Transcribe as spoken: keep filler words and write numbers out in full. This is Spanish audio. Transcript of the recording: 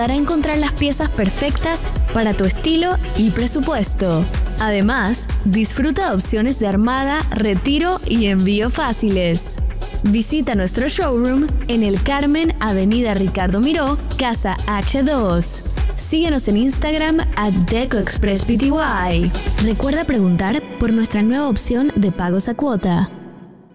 para encontrar las piezas perfectas para tu estilo y presupuesto. Además, disfruta de opciones de armada, retiro y envío fáciles. Visita nuestro showroom en El Carmen, Avenida Ricardo Miró, Casa H dos. Síguenos en Instagram at DecoExpressPty. Recuerda preguntar por nuestra nueva opción de pagos a cuota.